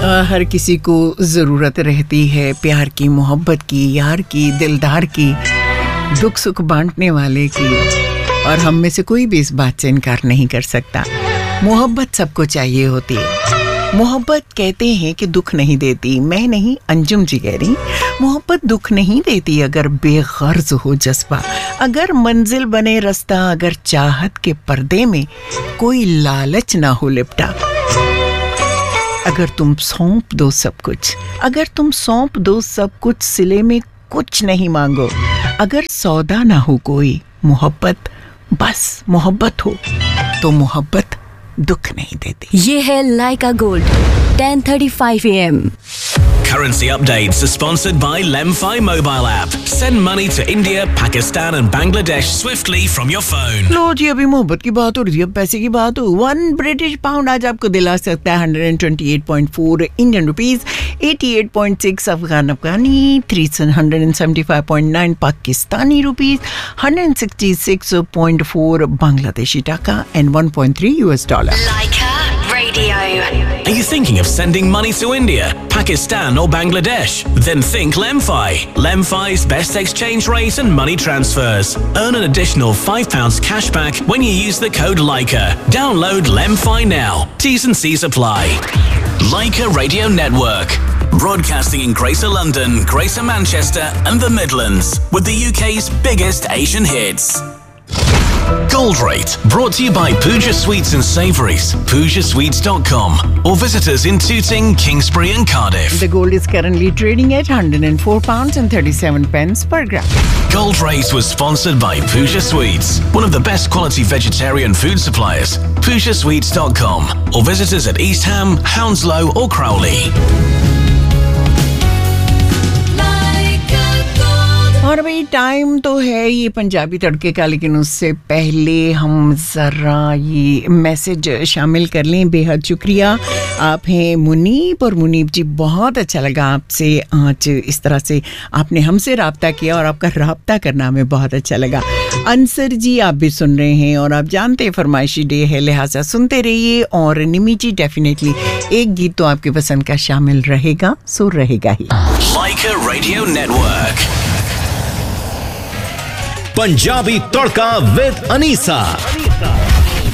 हर किसी को ज़रूरत रहती है प्यार की, मोहब्बत की, यार की, दिलदार की, दुख सुख बांटने वाले की, और हम में से कोई भी इस बात से इनकार नहीं कर सकता। मोहब्बत सबको चाहिए होती है। मोहब्बत कहते हैं कि दुख नहीं देती, मैं नहीं, अंजुम जी कह रही, मोहब्बत दुख नहीं देती अगर बेगर्ज हो जज्बा, अगर मंजिल बने रास्ता, अगर चाहत के पर्दे में कोई लालच ना हो लिपटा, अगर तुम सौंप दो सब कुछ, अगर तुम सौंप दो सब कुछ, सिले में कुछ नहीं मांगो, अगर सौदा ना हो कोई, मोहब्बत बस मोहब्बत हो, तो मोहब्बत दुख नहीं देती। ये है लाइका gold 10:35 AM। Currency updates are sponsored by Lemfi mobile app. Send money to India, Pakistan and Bangladesh swiftly from your phone. लो जी, अभी मोहब्बत की बात हो रही है, अब पैसे की बात हो। 1 ब्रिटिश पाउंड आज आपको दिला सकता है 128.4 इंडियन रुपीस, 88.6 अफगानी, 375.9 पाकिस्तानी रुपीस, 166.4 बांग्लादेशी टका and 1.3 US dollar. Lyca radio. Are you thinking of sending money to India, Pakistan or Bangladesh? Then think Lemfi. Lemfi's best exchange rate and money transfers. Earn an additional £5 cashback when you use the code LICA. Download Lemfi now. T's and C's apply. Leica Radio Network. Broadcasting in Greater London, Greater Manchester and the Midlands with the UK's biggest Asian hits. Gold Rate, brought to you by Pooja Sweets and Savouries, PoojaSweets.com, or visit us in Tooting, Kingsbury and Cardiff. The gold is currently trading at £104 and 37 pence per gram. Gold Rate was sponsored by Pooja Sweets, one of the best quality vegetarian food suppliers. PoojaSweets.com, or visit us at East Ham, Hounslow or Crowley. और भाई time तो है ये पंजाबी तड़के का, लेकिन उससे पहले हम ज़रा ये मैसेज शामिल कर लें। बेहद शुक्रिया, आप हैं मुनीब, और मुनीब जी बहुत अच्छा लगा आपसे आज इस तरह से आपने हमसे राब्ता किया, और आपका राब्ता करना हमें बहुत अच्छा लगा। अंसर जी आप भी सुन रहे हैं, और आप जानते हैं फरमाइशी डे है, लिहाजा सुनते रहिए। और निमी जी डेफिनेटली एक गीत तो आपकी पसंद का शामिल रहेगा, सो रहेगा ही। Leica Radio Network. Punjabi tadka with Anisa.